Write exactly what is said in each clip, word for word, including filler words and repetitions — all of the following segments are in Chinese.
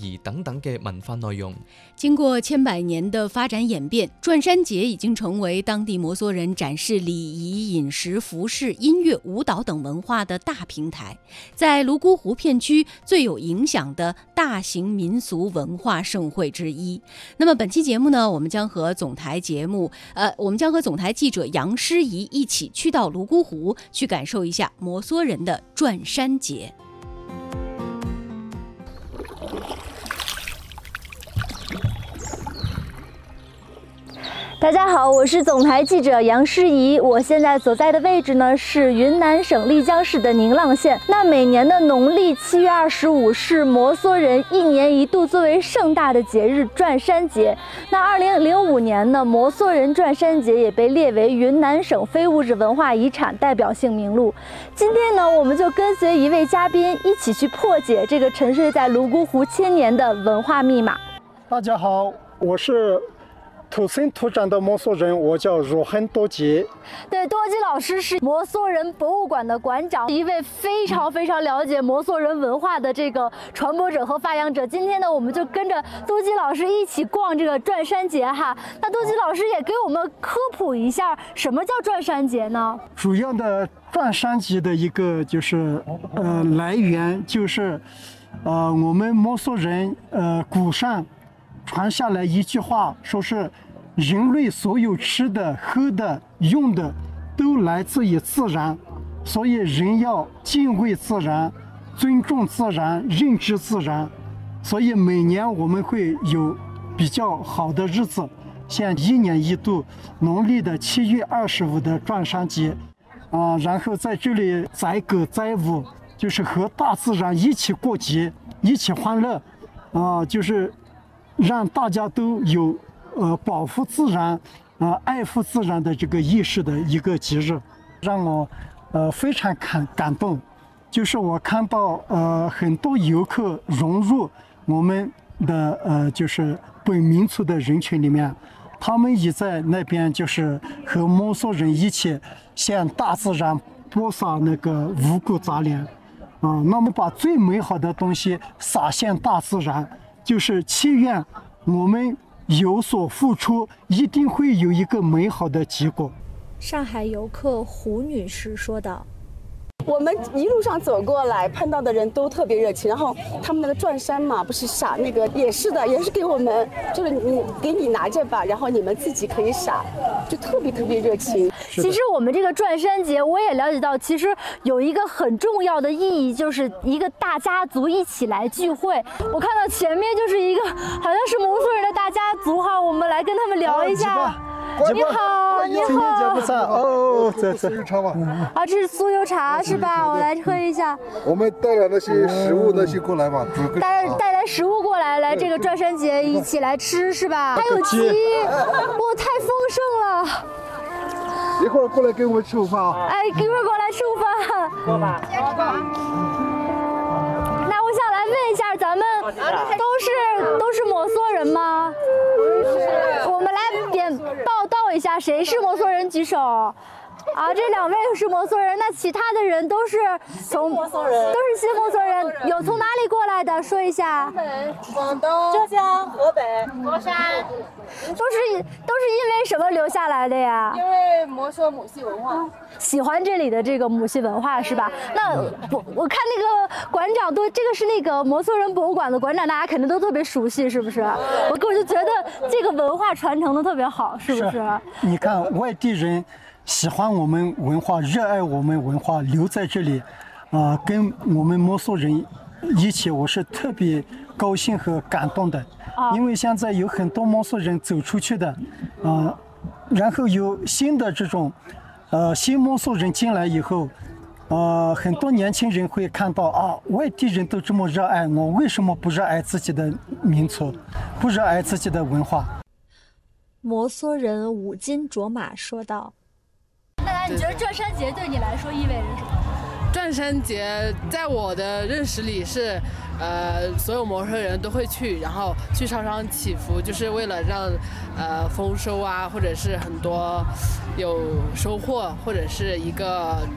儀等等嘅文化內容。 經過千百年的發展演變，轉山節已經成為當地摩梭人展示禮儀、飲食、服飾、音樂、舞蹈等文化的大平台，在泸沽湖片區最有影響的大型民俗文化盛會之一。那麼本期節目呢，我們將和總台節目，呃，我們將和總台記者楊詩怡一起去到泸沽湖，去感受一下摩梭人的轉山節。 大家好，我是总台记者杨诗怡。我现在所在的位置呢是云南省丽江市的宁蒗县。那每年的农历七月二十五是摩梭人一年一度最为盛大的节日转山节。那二零零五年呢，摩梭人转山节也被列为云南省非物质文化遗产代表性名录。今天呢，我们就跟随一位嘉宾一起去破解这个沉睡在泸沽湖千年的文化密码。 大家好，我是土生土长的摩梭人，我叫若恒多吉。 对，多吉老师是摩梭人博物馆的馆长，一位非常非常了解摩梭人文化的这个传播者和发扬者。今天呢，我们就跟着多吉老师一起逛这个转山节哈。那多吉老师也给我们科普一下，什么叫转山节呢？ 主要的转山节的一个就是呃来源就是呃我们摩梭人呃古上传下来一句话，说是人类所有吃的、喝的、用的都来自于自然，所以人要敬畏自然、尊重自然、认知自然。所以每年我们会有比较好的日子，像一年一度农历的七月二十五的转山节，啊，然后在这里载歌载舞，就是和大自然一起过节，一起欢乐，啊，就是让大家都有呃保护自然、啊、呃、爱护自然的这个意识的一个节日，让我呃非常感感动。就是我看到呃很多游客融入我们的呃就是本民族的人群里面，他们也在那边就是和摩梭人一起向大自然播撒那个五谷杂粮，啊、呃，那么把最美好的东西洒向大自然。就是祈愿我们有所付出，一定会有一个美好的结果。 上海游客胡女士说道。 我们一路上走过来，碰到的人都特别热情，然后他们那个转山嘛，不是撒那个也是的，也是给我们，就是你给你拿着吧，然后你们自己可以撒，就特别特别热情。 其实我们这个转山节，我也了解到，其实有一个很重要的意义，就是一个大家族一起来聚会。我看到前面就是一个好像是摩梭人的大家族哈，我们来跟他们聊一下。你好，你好。 哦，这酥油茶吧。 啊，这是酥油茶是吧？我来喝一下。 我们带了那些食物那些过来嘛， 带带来食物过来，来这个转山节一起来吃是吧？还有鸡，哇，太丰盛了。 一会儿过来跟我们吃午饭啊！ 哎，一会儿过来吃午饭。好吧。那我想来问一下，咱们都是都是摩梭人吗？我们来点报道一下，谁是摩梭人举手。啊，这两位是摩梭人，那其他的人都是从摩梭人，都是新摩梭人。有从哪里过来的？说一下。 东北、广东、浙江、河北、佛山， 都是都是因为什么留下来的呀？ 因为摩梭母系文化， 喜欢这里的这个母系文化是吧？那我我看那个馆长都，这个是那个摩梭人博物馆的馆长，大家肯定都特别熟悉，是不是？我我就觉得这个文化传承的特别好，是不是？是你看外地人喜欢我们文化，热爱我们文化，留在这里，啊、呃，跟我们摩梭人一起，我是特别高兴和感动的。啊、因为现在有很多摩梭人走出去的，啊、呃，然后有新的这种，呃，新摩梭人进来以后，呃，很多年轻人会看到啊，外地人都这么热爱我，为什么不热爱自己的民族，不热爱自己的文化？ 摩梭人五金卓玛说道。那你觉得转山节对你来说意味着什么？ 转山节在我的认识里是，呃，所有摩梭人都会去，然后去烧香祈福，就是为了让，呃，丰收啊，或者是很多有收获，或者是一个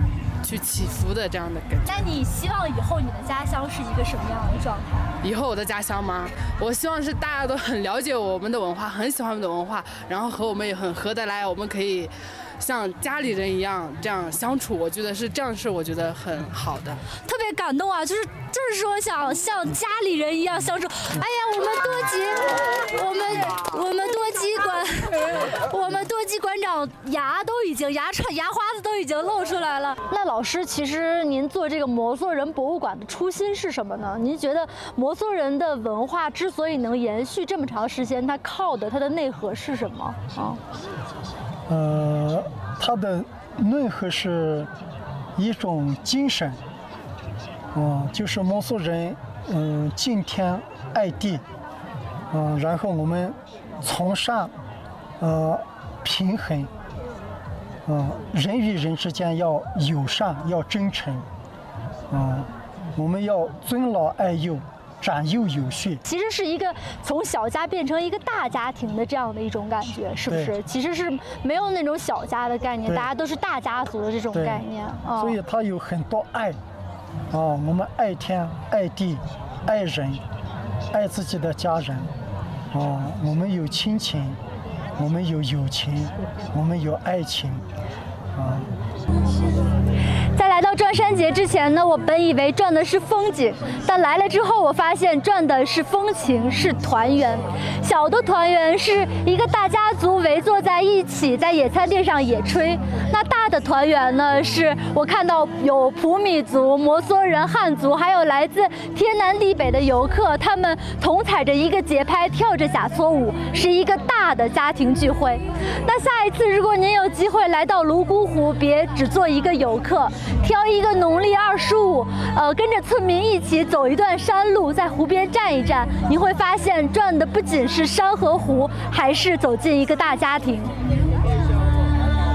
去祈福的这样的感觉。 那你希望以后你的家乡是一个什么样的状态？ 以后我的家乡吗？我希望是大家都很了解我们的文化，很喜欢我们的文化，然后和我们也很合得来，我们可以像家里人一样这样相处。我觉得是这样，是我觉得很好的。 特别感动啊，就是就是说想像家里人一样相处。哎呀，我们多吉，我们我们多吉馆，我们多吉馆长牙都已经牙串牙花子都已经露出来了。那老师，其实您做这个摩梭人博物馆的初心是什么呢？您觉得摩梭人的文化之所以能延续这么长时间，它靠的它的内核是什么啊？ 呃，它的内核是一种精神，嗯、呃，就是摩梭人，嗯、呃，敬天爱地，嗯、呃，然后我们崇尚，呃，平衡，嗯、呃，人与人之间要友善，要真诚，嗯、呃，我们要尊老爱幼。长幼有序， 其实是一个从小家变成一个大家庭的这样的一种感觉，是不是？其实是没有那种小家的概念，大家都是大家族的这种概念啊。 所以它有很多爱，啊，我们爱天、爱地、爱人，爱自己的家人，啊，我们有亲情，我们有友情，我们有爱情，啊。 在来到转山节之前呢，我本以为转的是风景，但来了之后，我发现转的是风情，是团圆。小的团圆是一个大家族围坐在一起，在野餐垫上野炊；那大的团圆呢，是我看到有普米族、摩梭人、汉族，还有来自天南地北的游客，他们同踩着一个节拍，跳着假撮舞，是一个大的家庭聚会。那下一次，如果您有机会来到泸沽湖，别只做一个游客。挑一个农历二十五，呃，跟着村民一起走一段山路，在湖边站一站，你会发现转的不仅是山和湖，还是走进一个大家庭。